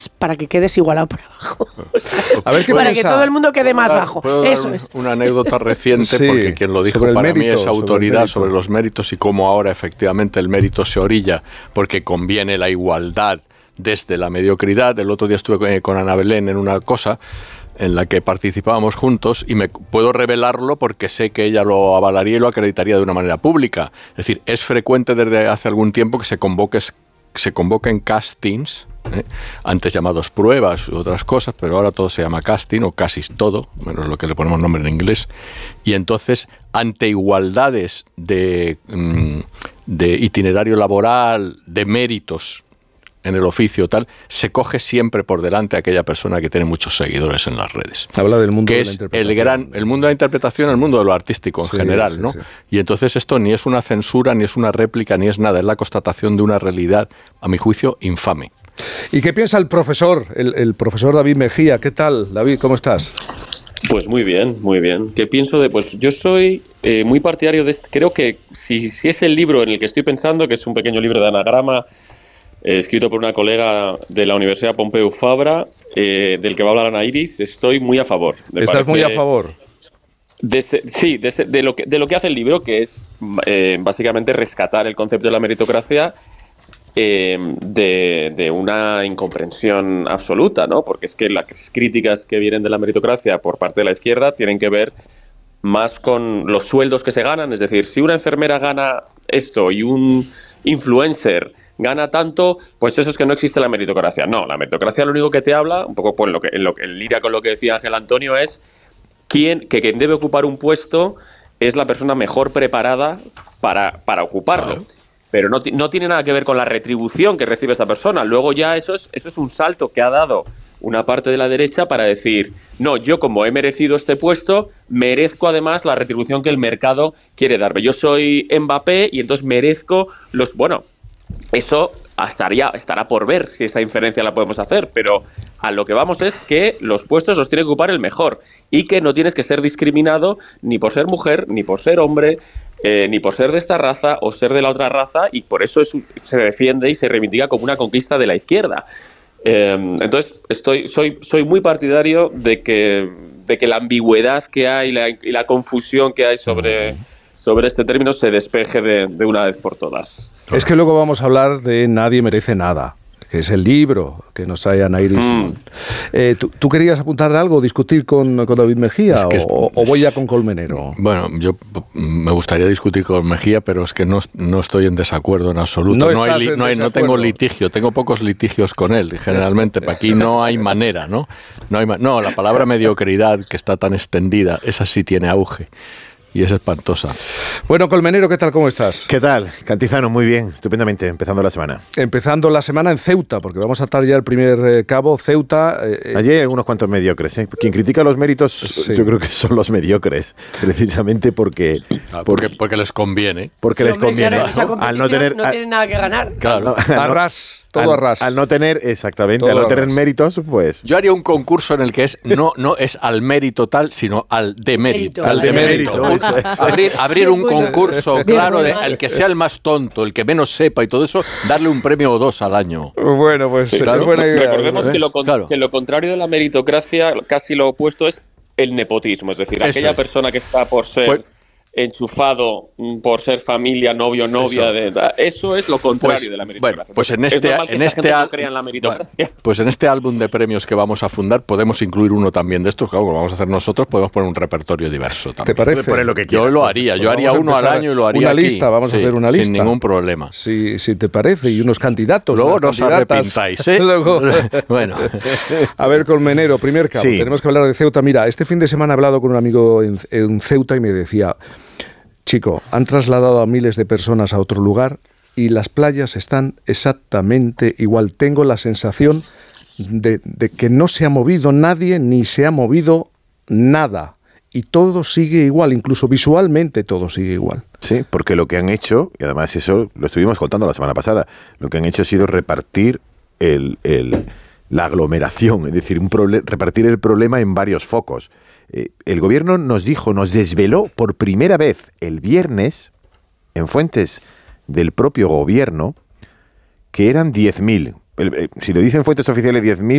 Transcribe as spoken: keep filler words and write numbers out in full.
para que quedes igualado por abajo. O sea, a ver, ¿qué para piensa? que todo el mundo quede más dar, bajo. ¿puedo dar Eso un, es. una anécdota reciente? Sí, porque quien lo dijo sobre el para mérito, mí es sobre autoridad el sobre, sobre los méritos y cómo ahora efectivamente el mérito se orilla porque conviene la igualdad desde la mediocridad. El otro día estuve con Ana Belén en una cosa en la que participábamos juntos y me puedo revelarlo porque sé que ella lo avalaría y lo acreditaría de una manera pública. Es decir, es frecuente desde hace algún tiempo que se convoques, se convoquen castings, ¿eh? Antes llamados pruebas u otras cosas, pero ahora todo se llama casting o casi todo, menos lo que le ponemos nombre en inglés. Y entonces, ante igualdades de, de itinerario laboral, de méritos en el oficio tal, se coge siempre por delante a aquella persona que tiene muchos seguidores en las redes. Habla del mundo que de es la interpretación. el gran, el mundo de la interpretación, el mundo de lo artístico en Sí, general, sí, ¿no? sí. Y entonces esto ni es una censura, ni es una réplica, ni es nada, es la constatación de una realidad, a mi juicio, infame. ¿Y qué piensa el profesor, el, el profesor David Mejía? ¿Qué tal, David? ¿Cómo estás? Pues muy bien, muy bien. ¿Qué pienso de...? Pues yo soy eh, muy partidario de este... Creo que si, si es el libro en el que estoy pensando, que es un pequeño libro de anagrama, eh, escrito por una colega de la Universidad Pompeu Fabra, eh, del que va a hablar Ana Iris, estoy muy a favor. Me ¿Estás parece, muy a favor? De ese- sí, de, ese- de, lo que, de lo que hace el libro, que es eh, básicamente rescatar el concepto de la meritocracia eh, de, de una incomprensión absoluta, ¿no? Porque es que las críticas que vienen de la meritocracia por parte de la izquierda tienen que ver más con los sueldos que se ganan. Es decir, si una enfermera gana esto y un influencer gana tanto, pues eso es que no existe la meritocracia. No, la meritocracia lo único que te habla, un poco por lo que, en lo que en línea con lo que decía Ángel Antonio, es quién, que quien debe ocupar un puesto es la persona mejor preparada para, para ocuparlo. Claro. Pero no, ti- no tiene nada que ver con la retribución que recibe esta persona. Luego ya eso es, eso es un salto que ha dado una parte de la derecha para decir, no, yo como he merecido este puesto, merezco además la retribución que el mercado quiere darme. Yo soy Mbappé y entonces merezco los... Bueno, eso estaría, estará por ver si esa inferencia la podemos hacer, pero a lo que vamos es que los puestos los tiene que ocupar el mejor y que no tienes que ser discriminado ni por ser mujer, ni por ser hombre, eh, ni por ser de esta raza o ser de la otra raza, y por eso es un- se defiende y se reivindica como una conquista de la izquierda. Eh, entonces, estoy, soy, soy muy partidario de que, de que la ambigüedad que hay la- y la confusión que hay sobre, sobre este término se despeje de, de una vez por todas. Es que luego vamos a hablar de Nadie merece nada, que es el libro que nos trae Ana Iris Mm. Simón. Eh, ¿tú, tú querías apuntar algo, discutir con, con David Mejía Es que es- o, o voy ya con Colmenero? Bueno, yo p- me gustaría discutir con Mejía, pero es que no, no estoy en desacuerdo en absoluto. No No, hay estás li- en no, hay- no desacuerdo. tengo litigio, tengo pocos litigios con él, generalmente. Aquí no hay manera, ¿no? No, hay ma- no, la palabra mediocridad, que está tan extendida, esa sí tiene auge y es espantosa. Bueno, Colmenero, ¿qué tal? ¿Cómo estás? ¿Qué tal? Cantizano, muy bien, estupendamente, empezando la semana. Empezando la semana en Ceuta, porque vamos a atar ya el primer eh, cabo, Ceuta. eh, eh, Allí hay algunos cuantos mediocres, ¿eh? Quien critica los méritos, Sí. yo creo que son los mediocres, precisamente porque, Ah, Porque, porque les conviene. porque Sí, les hombre, conviene. claro, esa al no competición tener... no tiene nada que ganar. Claro. al no- a ras, todo al- a ras. Al no tener, exactamente, Todo al no a tener ras. méritos, pues... Yo haría un concurso en el que es no, no es al mérito tal, sino al demérito. Mérito. Al demérito, eso es. Abrir, abrir un Bien, bueno. concurso, Bien, claro, de bueno. al que sea el más tonto, el que menos sepa y todo eso, darle un premio o dos al año. Bueno, pues Sí, es claro. buena idea. Recordemos ¿eh? que lo, con- Claro. que lo contrario de la meritocracia, casi lo opuesto, es el nepotismo. Es decir, Eso aquella es. persona que está por ser Pues- enchufado, mm, por ser familia, novio, novia, Eso. de, da- eso es lo contrario Pues, de la meritocracia. bueno, pues en Entonces, este, es normal que en esta este gente al- no crea en la meritocracia. bueno, pues en este álbum de premios que vamos a fundar podemos incluir uno también de estos, claro, como lo vamos a hacer nosotros, podemos poner un repertorio diverso ¿Te también. parece? Poner lo que Yo quieras. lo haría, Pues yo haría vamos a uno al empezar año y lo haría una aquí. lista, vamos a Sí, hacer una lista. sin ningún problema. Si, si te parece, y unos candidatos. Luego unas no os candidatas. arrepintáis, ¿eh? Luego- Bueno. A ver, Colmenero, primer cabo. Sí. Tenemos que hablar de Ceuta. Mira, este fin de semana he hablado con un amigo en, en Ceuta y me decía, chico, han trasladado a miles de personas a otro lugar y las playas están exactamente igual. Tengo la sensación de, de que no se ha movido nadie ni se ha movido nada. Y todo sigue igual, incluso visualmente todo sigue igual. Sí, porque lo que han hecho, y además eso lo estuvimos contando la semana pasada, lo que han hecho ha sido repartir el, el- la aglomeración, es decir, un proble- repartir el problema en varios focos. Eh, el gobierno nos dijo, nos desveló por primera vez el viernes, en fuentes del propio gobierno, que eran diez mil. El- eh, Si le dicen fuentes oficiales diez mil,